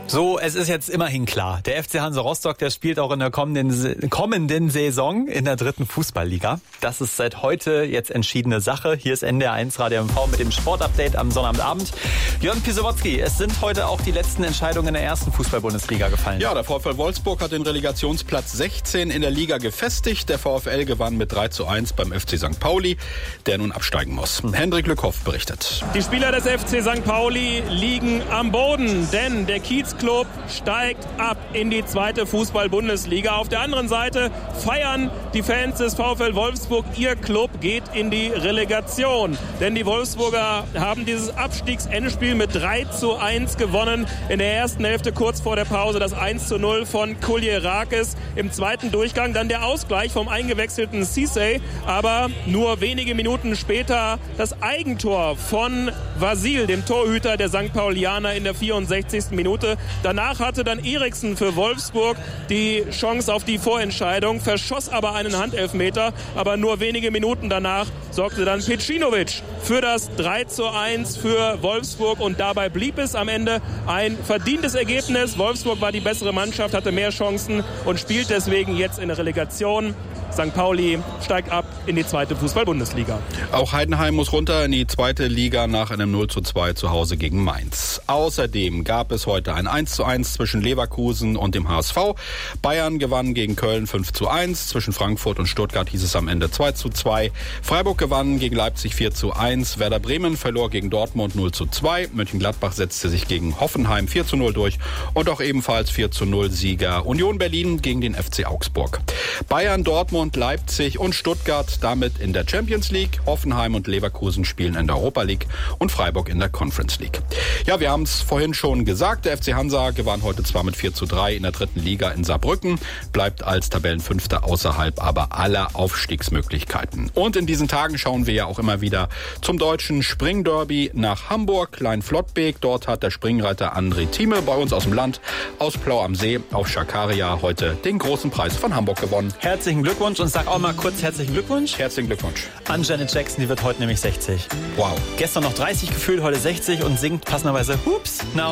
So, es ist jetzt immerhin klar. Der FC Hansa Rostock, der spielt auch in der kommenden Saison in der 3. Fußballliga. Das ist seit heute jetzt entschiedene Sache. Hier ist NDR 1 Radio MV mit dem Sportupdate am Sonnabendabend. Jörn Pisowotzki, es sind heute auch die letzten Entscheidungen in der 1. Fußball-Bundesliga gefallen. Ja, der VfL Wolfsburg hat den Relegationsplatz 16 in der Liga gefestigt. Der VfL gewann mit 3:1 beim FC St. Pauli, der nun absteigen muss. Hendrik Lückhoff berichtet. Die Spieler des FC St. Pauli liegen am Boden, denn der Kiezclub steigt ab in die 2. Fußball-Bundesliga. Auf der anderen Seite feiern die Fans des VfL Wolfsburg. Ihr Club geht in die Relegation. Denn die Wolfsburger haben dieses Abstiegsendspiel mit 3:1 gewonnen. In der ersten Hälfte kurz vor der Pause das 1:0 von Kuljerakis. Im zweiten Durchgang dann der Ausgleich vom eingewechselten Cissé. Aber nur wenige Minuten später das Eigentor von Vasil, dem Torhüter der St. Paulianer in der 64. Minute. Danach hatte dann Eriksen für Wolfsburg die Chance auf die Vorentscheidung, verschoss aber einen Handelfmeter. Aber nur wenige Minuten danach sorgte dann Pecinovic für das 3:1 für Wolfsburg. Und dabei blieb es am Ende ein verdientes Ergebnis. Wolfsburg war die bessere Mannschaft, hatte mehr Chancen und spielt deswegen jetzt in der Relegation. St. Pauli steigt ab in die 2. Fußball-Bundesliga. Auch Heidenheim muss runter in die 2. Liga nach einem 0:2 zu Hause gegen Mainz. Außerdem gab es heute ein 1:1 zwischen Leverkusen und dem HSV. Bayern gewann gegen Köln 5:1. Zwischen Frankfurt und Stuttgart hieß es am Ende 2:2. Freiburg gewann gegen Leipzig 4:1. Werder Bremen verlor gegen Dortmund 0:2. Mönchengladbach setzte sich gegen Hoffenheim 4:0 durch. Und auch ebenfalls 4:0 Sieger Union Berlin gegen den FC Augsburg. Bayern, Dortmund, Leipzig und Stuttgart damit in der Champions League. Hoffenheim und Leverkusen spielen in der Europa League und Freiburg in der Conference League. Ja, wir haben es vorhin schon gesagt, der FC Hansa gewann heute zwar mit 4:3 in der 3. Liga in Saarbrücken, bleibt als Tabellenfünfter außerhalb aber aller Aufstiegsmöglichkeiten. Und in diesen Tagen schauen wir ja auch immer wieder zum deutschen Springderby nach Hamburg, Klein-Flottbek. Dort hat der Springreiter André Thieme bei uns aus dem Land, aus Plau am See auf Schakaria heute den großen Preis von Hamburg gewonnen. Herzlichen Glückwunsch und sag auch mal kurz herzlichen Glückwunsch. Herzlichen Glückwunsch. An Janet Jackson, die wird heute nämlich 60. Wow. Gestern noch 30 gefühlt, heute 60 und singt passenderweise Hoops Now.